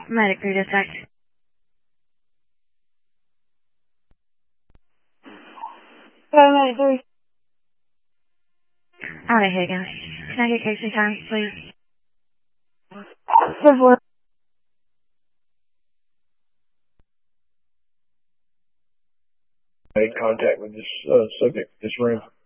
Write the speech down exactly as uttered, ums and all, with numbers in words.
Medic three dispatch. Hello, Medic three. Alright, here again. Can I get case time, please? Good for Made contact with this uh, subject, this room.